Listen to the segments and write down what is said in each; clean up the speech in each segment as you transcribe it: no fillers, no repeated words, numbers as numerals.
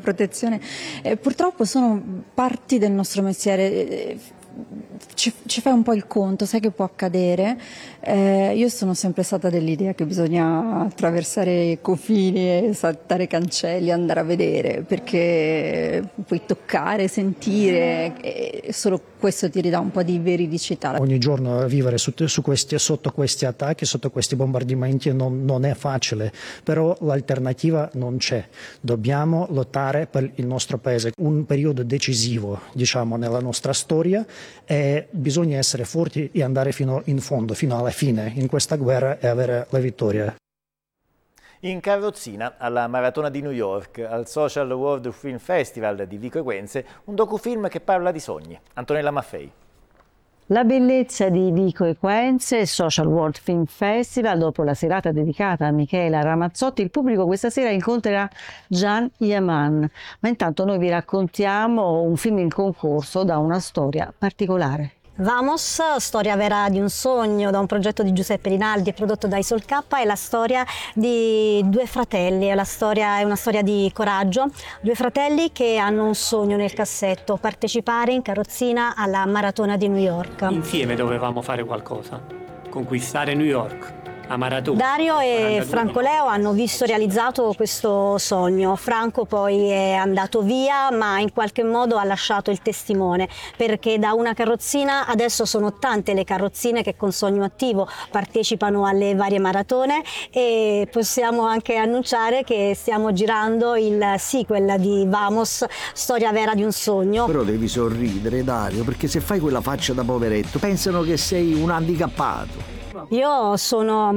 protezione. Purtroppo sono parti del nostro mestiere. Ci fai un po' il conto, sai che può accadere. Io sono sempre stata dell'idea che bisogna attraversare i confini e saltare cancelli, andare a vedere, perché puoi toccare, sentire, e solo questo ti ridà un po' di veridicità. Ogni giorno vivere sotto questi attacchi, sotto questi bombardamenti non è facile, però l'alternativa non c'è. Dobbiamo lottare per il nostro paese, un periodo decisivo, diciamo, nella nostra storia, e bisogna essere forti e andare fino in fondo, fino alla fine in questa guerra e avere la vittoria. In carrozzina alla Maratona di New York, al Social World Film Festival di Vico Equense, un docufilm che parla di sogni. Antonella Maffei. La bellezza di Vico Equense, Social World Film Festival. Dopo la serata dedicata a Michela Ramazzotti, il pubblico questa sera incontrerà Can Yaman. Ma intanto noi vi raccontiamo un film in concorso da una storia particolare. Vamos, storia vera di un sogno, da un progetto di Giuseppe Rinaldi e prodotto da Isol K, è la storia di due fratelli, è una storia di coraggio, due fratelli che hanno un sogno nel cassetto, partecipare in carrozzina alla Maratona di New York. Insieme dovevamo fare qualcosa, conquistare New York. Dario e Franco Leo hanno visto realizzato questo sogno. Franco poi è andato via, ma in qualche modo ha lasciato il testimone, perché da una carrozzina adesso sono tante le carrozzine che con Sogno Attivo partecipano alle varie maratone, e possiamo anche annunciare che stiamo girando il sequel di Vamos, storia vera di un sogno. Però devi sorridere, Dario, perché se fai quella faccia da poveretto pensano che sei un handicappato. Io sono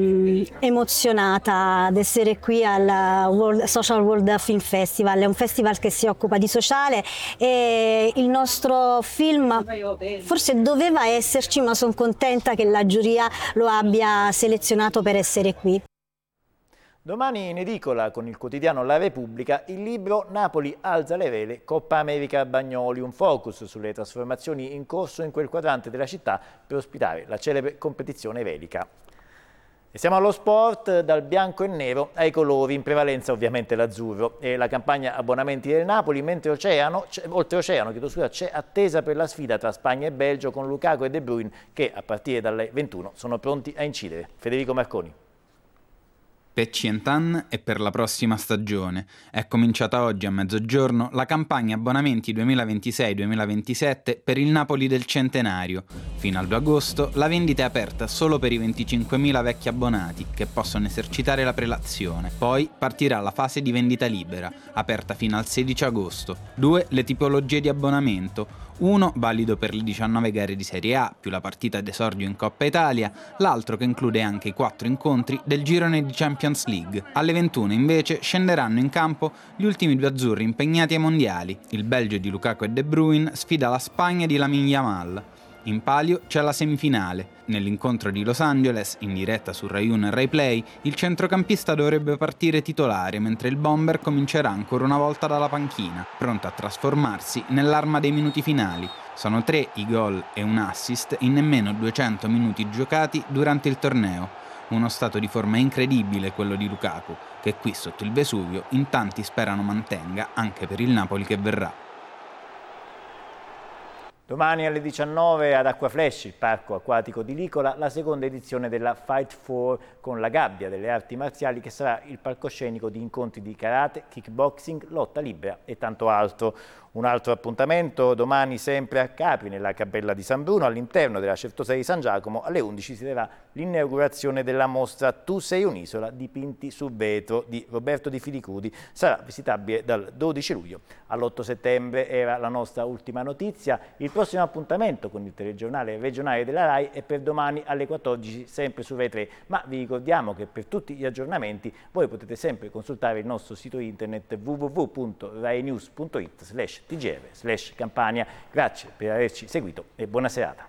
emozionata ad essere qui al Social World Film Festival, è un festival che si occupa di sociale, e il nostro film forse doveva esserci, ma sono contenta che la giuria lo abbia selezionato per essere qui. Domani in edicola con il quotidiano La Repubblica il libro Napoli alza le vele, Coppa America Bagnoli, un focus sulle trasformazioni in corso in quel quadrante della città per ospitare la celebre competizione velica. E siamo allo sport, dal bianco e nero ai colori, in prevalenza ovviamente l'azzurro, e la campagna abbonamenti del Napoli, mentre oltreoceano c'è attesa per la sfida tra Spagna e Belgio con Lukaku e De Bruyne che a partire dalle 21 sono pronti a incidere. Federico Marconi. Per Cientan e per la prossima stagione. È cominciata oggi a mezzogiorno la campagna abbonamenti 2026-2027 per il Napoli del centenario. Fino al 2 agosto la vendita è aperta solo per i 25.000 vecchi abbonati che possono esercitare la prelazione. Poi partirà la fase di vendita libera, aperta fino al 16 agosto. 2 le tipologie di abbonamento. Uno valido per le 19 gare di Serie A più la partita d'esordio in Coppa Italia, l'altro che include anche i 4 incontri del girone di Champions League. Alle 21 invece scenderanno in campo gli ultimi due azzurri impegnati ai mondiali. Il Belgio di Lukaku e De Bruyne sfida la Spagna di Lamine Yamal. In palio c'è la semifinale. Nell'incontro di Los Angeles, in diretta su Rai 1 e Rai Play, il centrocampista dovrebbe partire titolare, mentre il bomber comincerà ancora una volta dalla panchina, pronto a trasformarsi nell'arma dei minuti finali. Sono 3 i gol e un assist in nemmeno 200 minuti giocati durante il torneo. Uno stato di forma incredibile quello di Lukaku, che qui sotto il Vesuvio in tanti sperano mantenga anche per il Napoli che verrà. Domani alle 19 ad Acquaflash, il parco acquatico di Licola, la seconda edizione della Fight for con la gabbia delle arti marziali, che sarà il palcoscenico di incontri di karate, kickboxing, lotta libera e tanto altro. Un altro appuntamento domani sempre a Capri, nella Cappella di San Bruno, all'interno della Certosa di San Giacomo. Alle 11 si terrà l'inaugurazione della mostra Tu sei un'isola, dipinti su vetro di Roberto Di Filicudi. Sarà visitabile dal 12 luglio all'8 settembre. Era la nostra ultima notizia. Il prossimo appuntamento con il telegiornale regionale della RAI è per domani alle 14, sempre su Rai 3. Ma vi ricordiamo che per tutti gli aggiornamenti voi potete sempre consultare il nostro sito internet www.rainews.it/tgr/Campania. Grazie per averci seguito e buona serata.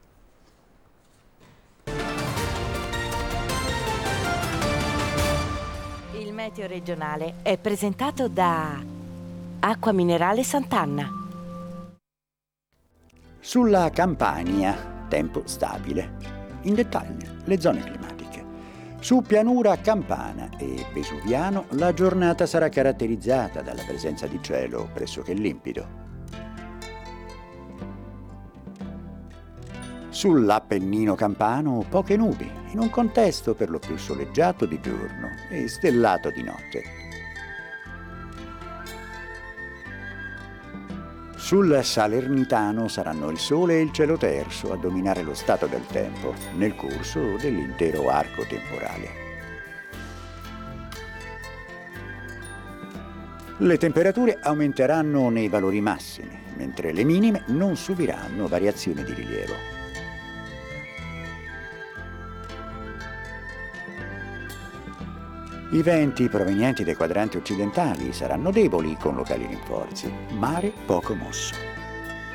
Il meteo regionale è presentato da Acqua Minerale Sant'Anna. Sulla Campania, tempo stabile. In dettaglio, le zone climatiche. Su pianura campana e vesuviano la giornata sarà caratterizzata dalla presenza di cielo pressoché limpido. Sull'Appennino campano poche nubi, in un contesto per lo più soleggiato di giorno e stellato di notte. Sul Salernitano saranno il sole e il cielo terzo a dominare lo stato del tempo nel corso dell'intero arco temporale. Le temperature aumenteranno nei valori massimi, mentre le minime non subiranno variazioni di rilievo. I venti provenienti dai quadranti occidentali saranno deboli con locali rinforzi, mare poco mosso.